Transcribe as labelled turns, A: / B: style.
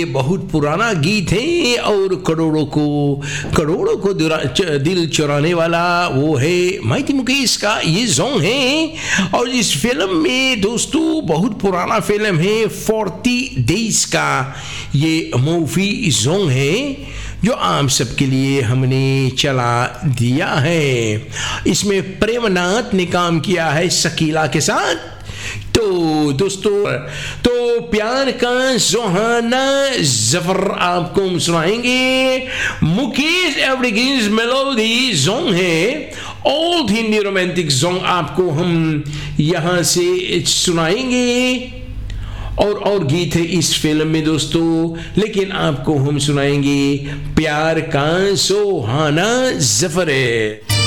A: ये बहुत पुराना गीत है और करोड़ों को दिल चुराने वाला वो है माइटी मुकेश का ये सॉन्ग है। और इस फिल्म में दोस्तों बहुत पुराना फिल्म है 40 डेज का ये मूवी सॉन्ग है जो आप सबके लिए हमने चला दिया है। इसमें प्रेमनाथ ने काम किया है शकीला के साथ। तो दोस्तों तो प्यार का सुहाना ज़फर आपको हम सुनाएंगे। मुकेश एवरीग्रीन्स मेलोडी सॉन्ग है, ओल्ड हिंदी रोमांटिक सॉन्ग आपको हम यहाँ से सुनाएंगे। और गीत है इस फिल्म में दोस्तों, लेकिन आपको हम सुनाएंगे प्यार का सुहाना ज़फर है।